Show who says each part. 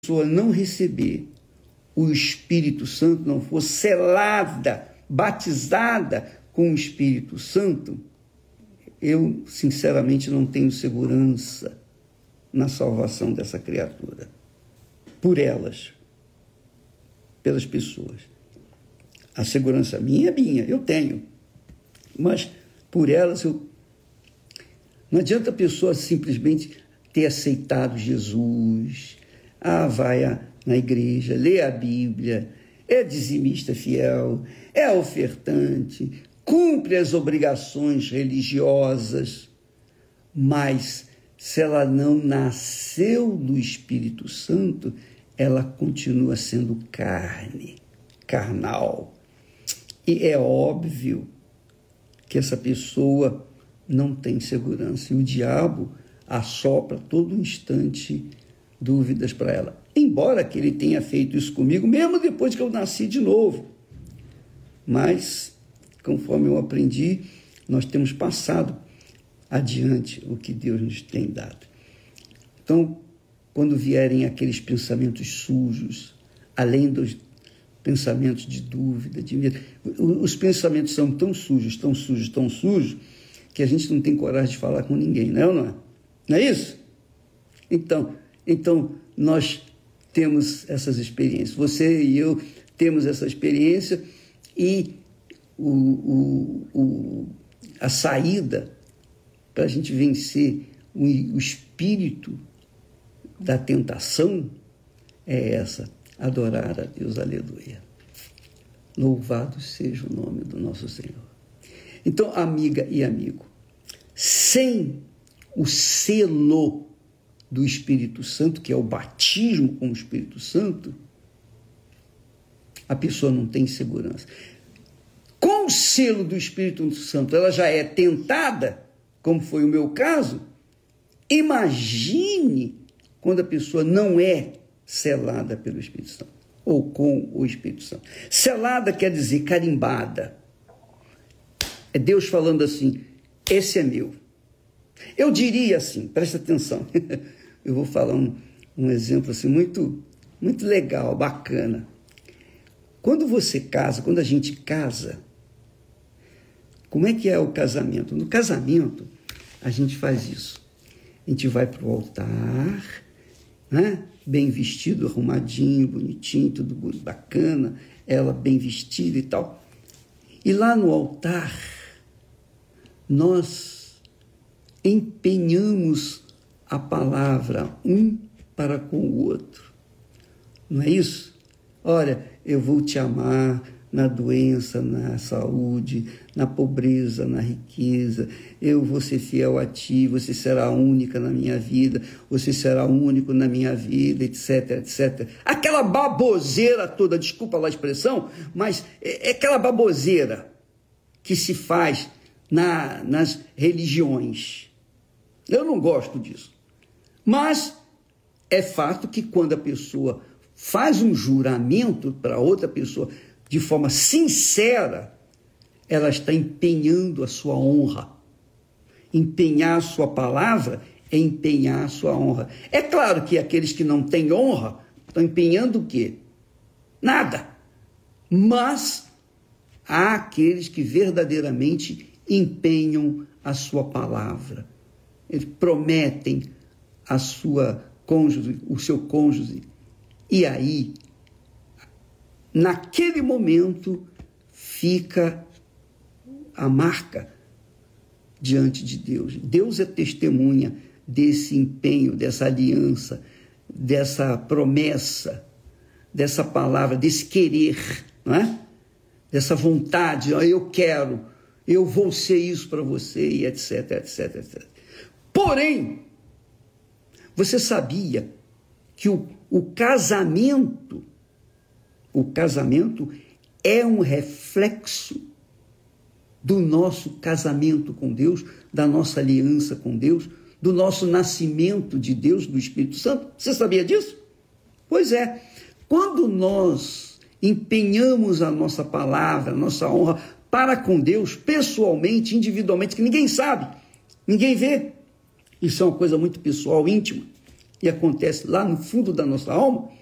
Speaker 1: pessoa não receber o Espírito Santo, não for selada, batizada com o Espírito Santo, eu, sinceramente, não tenho segurança na salvação dessa criatura. Por elas, pelas pessoas. A segurança minha é minha, eu tenho. Mas por elas, não adianta a pessoa simplesmente ter aceitado Jesus, vai na igreja, lê a Bíblia, é dizimista fiel, é ofertante, cumpre as obrigações religiosas, mas se ela não nasceu do Espírito Santo, ela continua sendo carnal. E é óbvio que essa pessoa não tem segurança. E o diabo assopra todo instante dúvidas para ela. Embora que ele tenha feito isso comigo, mesmo depois que eu nasci de novo. Mas, conforme eu aprendi, nós temos passado adiante o que Deus nos tem dado. Então, quando vierem aqueles pensamentos sujos, além dos pensamentos de dúvida, de medo, os pensamentos são tão sujos, que a gente não tem coragem de falar com ninguém, não é? Não é isso? Então nós temos essas experiências. Você e eu temos essa experiência e a saída para a gente vencer o espírito da tentação é essa: adorar a Deus, aleluia. Louvado seja o nome do nosso Senhor. Então, amiga e amigo, sem o selo do Espírito Santo, que é o batismo com o Espírito Santo, a pessoa não tem segurança. Com o selo do Espírito Santo, ela já é tentada, como foi o meu caso. Imagine quando a pessoa não é selada pelo Espírito Santo, ou com o Espírito Santo. Selada quer dizer carimbada. É Deus falando assim: esse é meu. Eu diria assim, presta atenção, eu vou falar um exemplo assim muito, muito legal, bacana. Quando você casa, quando a gente casa, como é que é o casamento? No casamento, a gente faz isso. A gente vai para o altar, né? Bem vestido, arrumadinho, bonitinho, tudo bacana, ela bem vestida e tal. E lá no altar, nós empenhamos a palavra um para com o outro. Não é isso? Olha, eu vou te amar na doença, na saúde, na pobreza, na riqueza. Eu vou ser fiel a ti, você será única na minha vida, você será único na minha vida, etc, etc. Aquela baboseira toda, desculpa lá a expressão, mas é aquela baboseira que se faz nas religiões. Eu não gosto disso. Mas é fato que quando a pessoa faz um juramento para outra pessoa de forma sincera, ela está empenhando a sua honra. Empenhar a sua palavra é empenhar a sua honra. É claro que aqueles que não têm honra estão empenhando o quê? Nada. Mas há aqueles que verdadeiramente empenham a sua palavra. Eles prometem a sua cônjuge, o seu cônjuge. E aí, naquele momento, fica a marca diante de Deus. Deus é testemunha desse empenho, dessa aliança, dessa promessa, dessa palavra, desse querer, não é? Dessa vontade, eu quero, eu vou ser isso para você, e etc, etc, etc. Porém, você sabia que o casamento é um reflexo do nosso casamento com Deus, da nossa aliança com Deus, do nosso nascimento de Deus, do Espírito Santo? Você sabia disso? Pois é, quando nós empenhamos a nossa palavra, a nossa honra para com Deus, pessoalmente, individualmente, que ninguém sabe, ninguém vê, isso é uma coisa muito pessoal, íntima, e acontece lá no fundo da nossa alma,